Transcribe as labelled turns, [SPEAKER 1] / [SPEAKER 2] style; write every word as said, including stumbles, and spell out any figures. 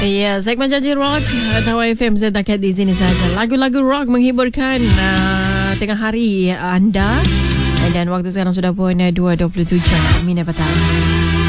[SPEAKER 1] Ya, segmen Janji Rock Tawa F M Z dekat di sini saja. Lagu-lagu rock menghiburkan uh, tengah hari anda. Dan waktu sekarang sudah pun dua dua puluh tujuh. Minit petang.